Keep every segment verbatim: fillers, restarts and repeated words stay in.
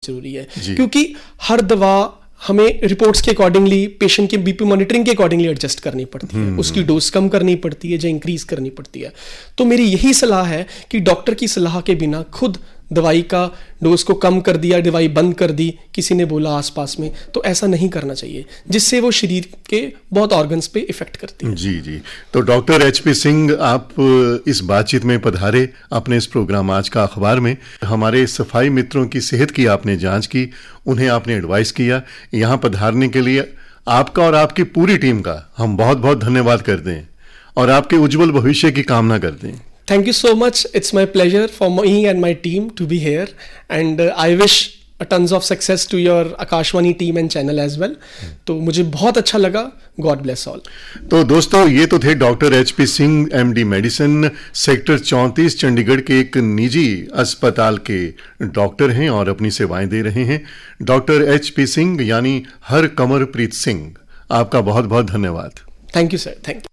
जरूरी है, क्योंकि हर दवा हमें रिपोर्ट्स के अकॉर्डिंगली, पेशेंट के बीपी मॉनिटरिंग के अकॉर्डिंगली एडजस्ट करनी पड़ती है, उसकी डोज कम करनी पड़ती है या इंक्रीज करनी पड़ती है। तो मेरी यही सलाह है कि डॉक्टर की सलाह के बिना खुद दवाई का डोज को कम कर दिया, दवाई बंद कर दी, किसी ने बोला आसपास में, तो ऐसा नहीं करना चाहिए, जिससे वो शरीर के बहुत ऑर्गन्स पे इफेक्ट करती है। जी जी। तो डॉक्टर एच पी सिंह, आप इस बातचीत में पधारे अपने इस प्रोग्राम आज का अखबार में। हमारे सफाई मित्रों की सेहत की आपने जांच की, उन्हें आपने एडवाइस किया। यहाँ पधारने के लिए आपका और आपकी पूरी टीम का हम बहुत बहुत धन्यवाद करते हैं और आपके उज्जवल भविष्य की कामना करते हैं। Thank you so much. It's my pleasure for me and my team to be here, and uh, I wish a tons of success to your Akashvani team and channel as well. तो मुझे बहुत अच्छा लगा। God bless all. तो दोस्तों, ये तो थे doctor H P Singh, MD medicine, sector चौंतीस चंडीगढ़ के एक निजी अस्पताल के डॉक्टर हैं और अपनी सेवाएं दे रहे हैं। डॉक्टर एच पी सिंह यानी हरकमरप्रीत सिंह, आपका बहुत बहुत धन्यवाद। Thank you sir, thank you.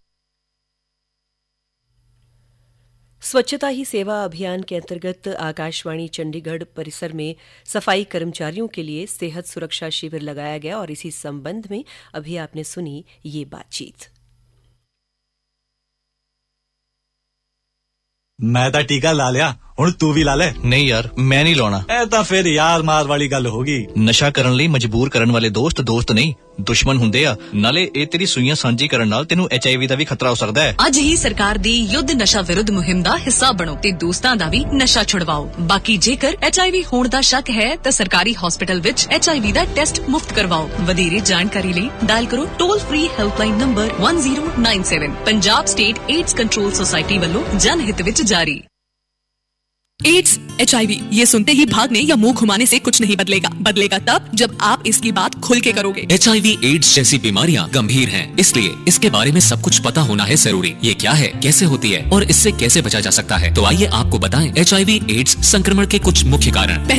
स्वच्छता ही सेवा अभियान के अंतर्गत आकाशवाणी चंडीगढ़ परिसर में सफाई कर्मचारियों के लिए सेहत सुरक्षा शिविर लगाया गया और इसी संबंध में अभी आपने सुनी ये बातचीत। मैं तो टीका ला लिया, हुण तू भी ला ले। नहीं यार, मैं नहीं लाना। ए तां फिर यार मार वाली गल होगी। नशा करन लई मजबूर करन वाले दोस्त दोस्त नहीं, दुश्मन हुंदे आ। नाले ए तेरी सुइयां सांझी करन नाल तैनू एच आई वी दा भी खतरा हो सकदा है। ਅੱਜ ਹੀ ਸਰਕਾਰ ਦੀ ਯੁੱਧ ਨਸ਼ਾ ਵਿਰੁੱਧ ਮੁਹਿੰਮ ਦਾ ਹਿੱਸਾ ਬਣੋ ਤੇ ਦੋਸਤਾਂ ਦਾ ਵੀ ਨਸ਼ਾ ਛੁਡਵਾਓ। ਬਾਕੀ ਜੇਕਰ ਐਚ ਆਈ ਵੀ ਹੋਣ ਦਾ ਸ਼ੱਕ ਹੈ ਤਾਂ ਸਰਕਾਰੀ ਹਸਪਤਾਲ ਵਿੱਚ H I we the test ਮੁਫਤ ਕਰਵਾਓ। ਵਧੇਰੇ ਜਾਣਕਾਰੀ ਲਈ ਡਾਇਲ ਕਰੋ toll free helpline number one zero nine seven। Punjab state AIDS control society ਵੱਲੋਂ जनहित ਵਿੱਚ जारी। एड्स, एच आई वी, ये सुनते ही भागने या मुंह घुमाने से कुछ नहीं बदलेगा। बदलेगा तब जब आप इसकी बात खुल के करोगे। एच आई वी एड्स जैसी बीमारियां गंभीर हैं, इसलिए इसके बारे में सब कुछ पता होना है जरूरी। ये क्या है, कैसे होती है और इससे कैसे बचा जा सकता है, तो आइए आपको बताएं एच आई वी एड्स संक्रमण के कुछ मुख्य कारण।